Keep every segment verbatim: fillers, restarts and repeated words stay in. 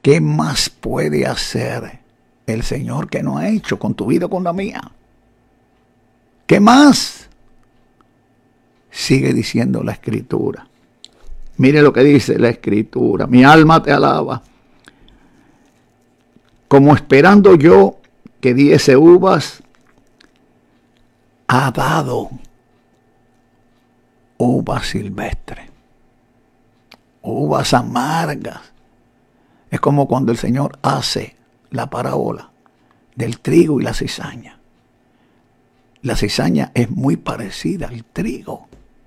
¿Qué más puede hacer el Señor que no ha hecho con tu vida o con la mía? ¿Qué más? Sigue diciendo la Escritura. Mire lo que dice la Escritura. Mi alma te alaba. Como esperando yo que diese uvas, ha dado uvas silvestres, uvas amargas. Es como cuando el Señor hace la parábola del trigo y la cizaña. La cizaña es muy parecida al trigo.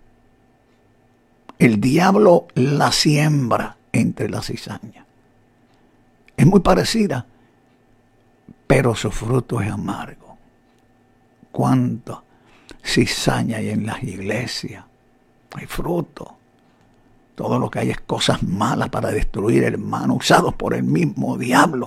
El diablo la siembra entre la cizaña. Es muy parecida, pero su fruto es amargo. ¿Cuánta cizaña hay en las iglesias? Hay fruto. Todo lo que hay es cosas malas para destruir, hermano, usados por el mismo diablo.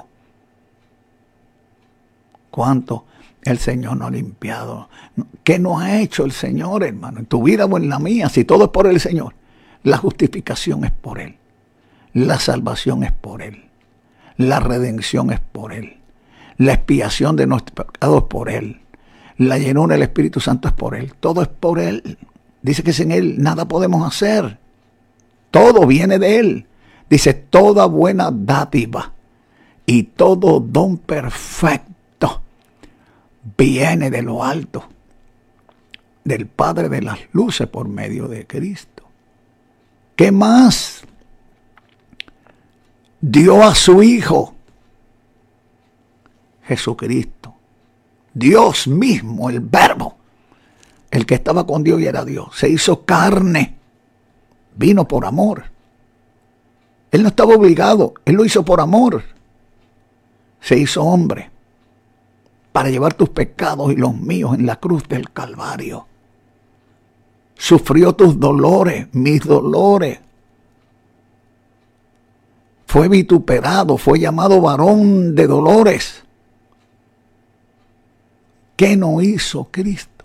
¿Cuánto el Señor no ha limpiado? ¿Qué no ha hecho el Señor, hermano? En tu vida o en la mía, si todo es por el Señor. La justificación es por Él. La salvación es por Él. La redención es por Él. La expiación de nuestros pecados es por Él. La llenura del Espíritu Santo es por Él. Todo es por Él. Dice que sin Él nada podemos hacer. Todo viene de Él. Dice, toda buena dádiva y todo don perfecto viene de lo alto, del Padre de las luces por medio de Cristo. ¿Qué más? Dio a su Hijo, Jesucristo, Dios mismo, el Verbo, el que estaba con Dios y era Dios, se hizo carne. Vino por amor. Él no estaba obligado. Él lo hizo por amor. Se hizo hombre para llevar tus pecados y los míos en la cruz del Calvario. Sufrió tus dolores, mis dolores. Fue vituperado, fue llamado varón de dolores. ¿Qué no hizo Cristo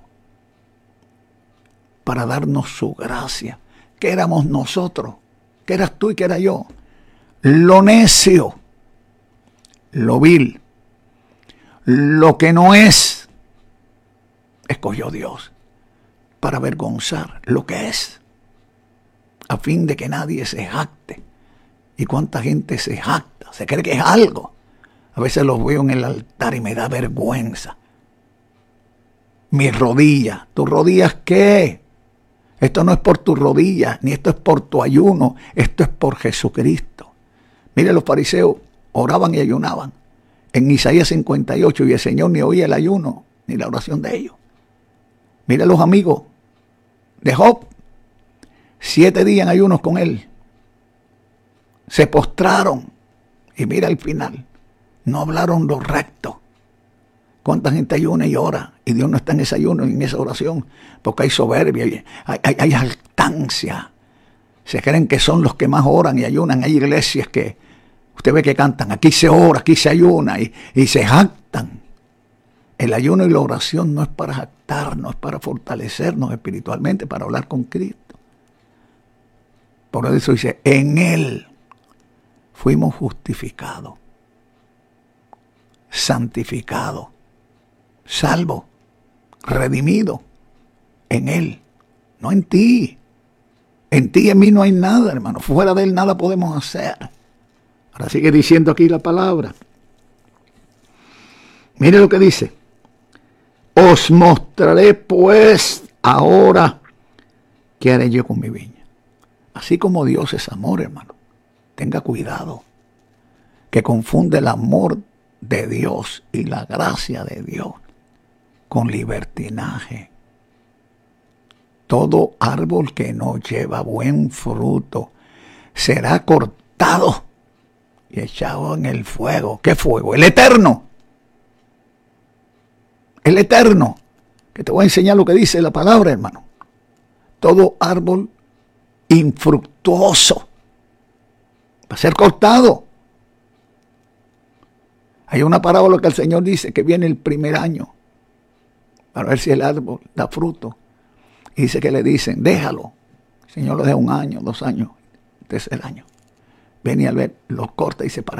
para darnos su gracia? ¿Qué éramos nosotros? ¿Qué eras tú y qué era yo? Lo necio, lo vil, lo que no es, escogió Dios para avergonzar lo que es, a fin de que nadie se jacte. ¿Y cuánta gente se jacta? Se cree que es algo. A veces los veo en el altar y me da vergüenza. Mis rodillas. ¿Tus rodillas qué? Esto no es por tus rodillas, ni esto es por tu ayuno, esto es por Jesucristo. Mire, los fariseos oraban y ayunaban en Isaías cincuenta y ocho y el Señor ni oía el ayuno ni la oración de ellos. Mire los amigos de Job, siete días en ayunos con él. Se postraron y mira el final, no hablaron lo recto. ¿Cuánta gente ayuna y ora? Y Dios no está en ese ayuno y en esa oración, porque hay soberbia, hay, hay, hay altancia. Se creen que son los que más oran y ayunan. Hay iglesias que usted ve que cantan, aquí se ora, aquí se ayuna y, y se jactan. El ayuno y la oración no es para jactarnos, es para fortalecernos espiritualmente, para hablar con Cristo. Por eso dice, en Él fuimos justificados, santificados, salvo, redimido, en Él, no en ti. En ti y en mí no hay nada, hermano. Fuera de Él nada podemos hacer. Ahora sigue diciendo aquí la palabra. Mire lo que dice. Os mostraré pues ahora qué haré yo con mi viña. Así como Dios es amor, hermano. Tenga cuidado. Que confunde el amor de Dios y la gracia de Dios con libertinaje. Todo árbol que no lleva buen fruto será cortado y echado en el fuego. ¿Qué fuego? El eterno. El eterno. Que te voy a enseñar lo que dice la palabra, hermano. Todo árbol infructuoso va a ser cortado. Hay una parábola que el Señor dice que viene el primer año para ver si el árbol da fruto. Y dice que le dicen, déjalo. El Señor lo deja un año, dos años, tercer año. Viene al ver, lo corta y dice, ¿para